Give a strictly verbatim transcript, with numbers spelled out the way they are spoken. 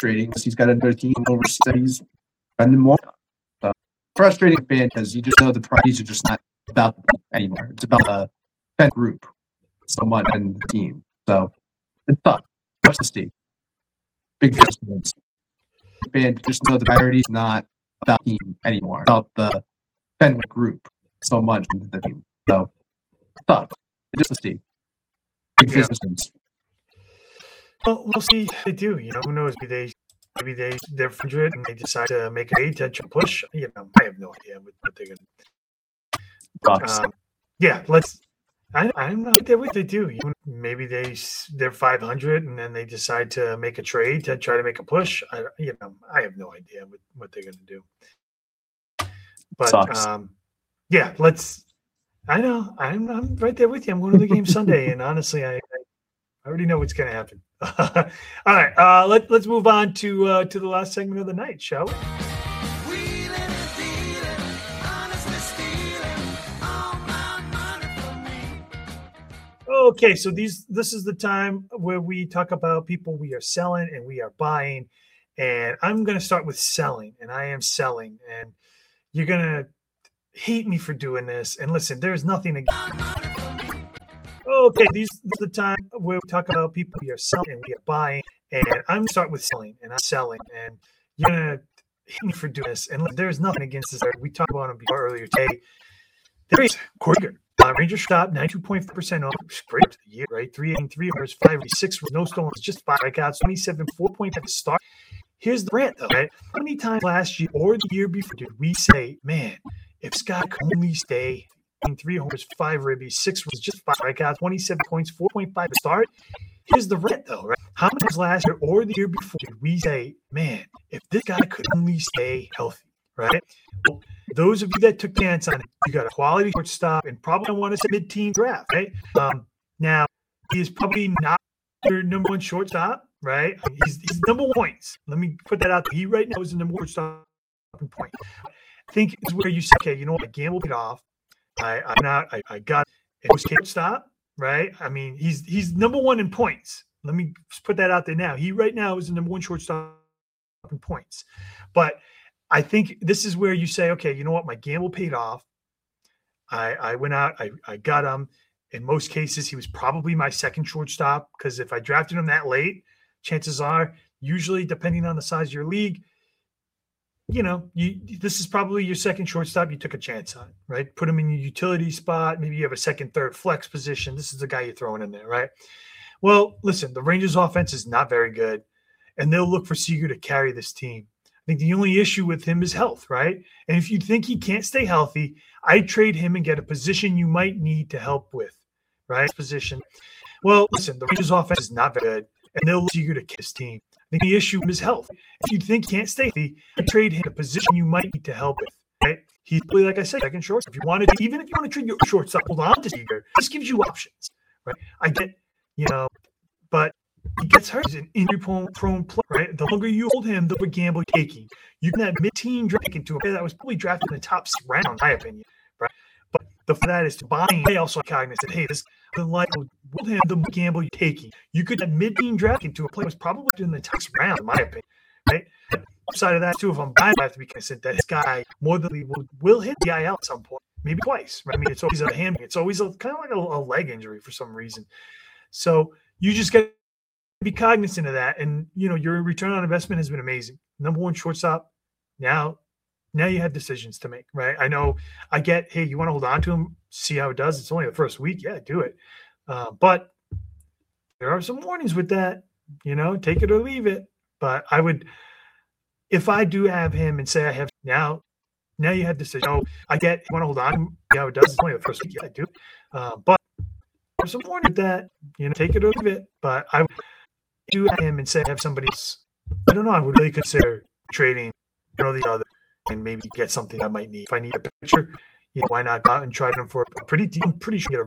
frustrating because he's got another team overseas that he's spending more on. So frustrating fan because you just know the priorities are just not about them anymore. It's about the fan group so much and the team. So it's tough. Watch the Steve. Big difference. Fan just know the priorities not about the team anymore. About the fan group so much in the team. So it's tough. Just the Steve. Big Yeah. difference. Well, we'll see if they do. You know, who knows? Maybe they, maybe they, they're hundred and they decide to make a trade to push. You know, I have no idea what, what they're going to Bucks. um, yeah, let's. I, I'm not there what they do. You know, maybe they they're five hundred and then they decide to make a trade to try to make a push. I, you know, I have no idea what, what they're going to do. But Sucks. um, yeah, let's. I know I'm I'm right there with you. I'm going to the game Sunday, and honestly, I, I already know what's going to happen. All right, uh, let let's move on to uh, to the last segment of the night, shall we? Okay, so these this is the time where we talk about people we are selling and we are buying, and I'm going to start with selling, and I am selling, and you're going to hate me for doing this. And listen, there's nothing against. Okay, these this is the time where we talk about people we are selling and we are buying, and I'm going to start with selling, and I'm selling, and you're going to hate me for doing this. And listen, there's nothing against this. We talked about him before earlier today. There is Corey Good. Uh, Rangers shot ninety-two point four percent off. Great to the year, right? three eighty-three overs, five eighty-six with no stolen, just five strikeouts, twenty-seven, four point five start. Here's the rant, though, right? How many times last year or the year before did we say, man, if Scott could only stay in three homers, five ribbies, six was just five strikeouts, twenty-seven points, four point five start? Here's the rant, though, right? How many times last year or the year before did we say, man, if this guy could only stay healthy, right? Well, those of you that took chance on it, you got a quality shortstop and probably want to say mid-teen draft, right? Um, now, he is probably not your number one shortstop, right? I mean, he's, he's number one points. Let me put that out there. He right now is the number one shortstop in point. I think it's where you say, okay, you know what? I gambled it off. I I, not, I, I got it was shortstop, right? I mean, he's he's number one in points. Let me just put that out there now. He right now is the number one shortstop in points. But I think this is where you say, okay, you know what? My gamble paid off. I, I went out, I, I got him. In most cases, he was probably my second shortstop because if I drafted him that late, chances are, usually depending on the size of your league, you know, you this is probably your second shortstop you took a chance on, right? Put him in your utility spot. Maybe you have a second, third flex position. This is the guy you're throwing in there, right? Well, listen, the Rangers offense is not very good, and they'll look for Seager to carry this team. I think the only issue with him is health, right? And if you think he can't stay healthy, I'd trade him and get a position you might need to help with, right? Position. Well, listen, the Rangers offense is not very good, and they'll look eager to kiss team. I think the issue is health. If you think he can't stay healthy, I'd trade him a position you might need to help with, right? He's really, like I said, second shortstop. If you want to, even if you want to trade your shortstop, hold on to Seager. This gives you options, right? I get, you know, but he gets hurt. He's an injury-prone player, right? The longer you hold him, the more gamble you're taking. You can have mid-teen draft into a player that was probably drafted in the top round, in my opinion, right? But the for that is to buying. I also cognizant, hey, this the like hold him, the more gamble you're taking. You could have mid-teen draft into a player that was probably in the top round, in my opinion, right? Outside of that, too, if I'm buying, I have to be consistent that this guy more than will, will hit the I L at some point, maybe twice, right? I mean, it's always a hand, it's always a, kind of like a, a leg injury for some reason. So you just get be cognizant of that, and you know your return on investment has been amazing. Number one shortstop. Now, now you have decisions to make, right? I know. I get. Hey, you want to hold on to him, see how it does. It's only the first week. Yeah, do it. Uh, but there are some warnings with that. You know, take it or leave it. But I would, if I do have him and say I have now, now you have decisions. Oh, I get. You want to hold on to him, see how it does. It's only the first week. Yeah, I do. Uh, but there's some warnings with that. You know, take it or leave it. But I. Do him and say I have somebody else. I don't know. I would really consider trading one or the other and maybe get something I might need. If I need a pitcher, you know, why not go out and try them for a pretty deep, I'm pretty sure you get a